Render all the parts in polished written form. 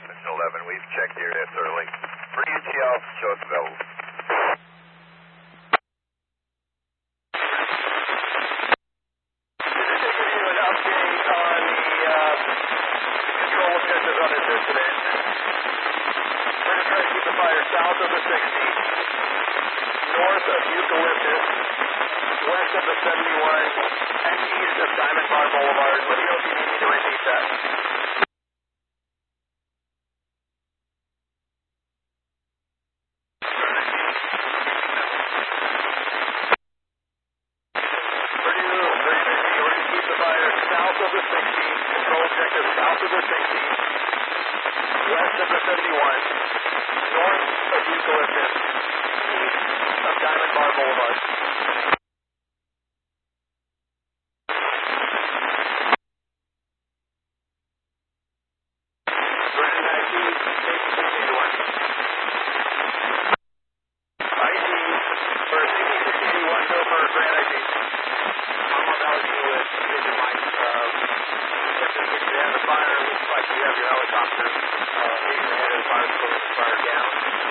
Mission 11. We've checked the area thoroughly. For UTL, show us available. South of the 60, north of Eucalyptus, west of the 71, and east of Diamond Bar Boulevard. Let me know if you need me to repeat that. Purdue, very busy. We're going to keep the fire south of the 60, control objective south of the 60, west of the 71. North of Eucalyptus, east of Diamond Bar Boulevard. Version ID, CT6181. ID for CT6181, go for Grand ID. I'm on Valley with Vision Mike. Section 60 ahead of the fire. Looks like you have your helicopter leading ahead of the fire, slowing the fire down.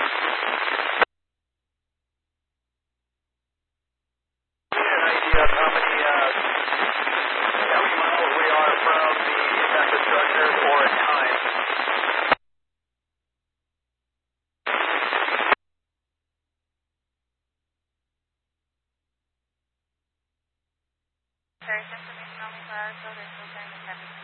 How many miles we are from the impacted structure or a time? There's information on the fire, so there's no time to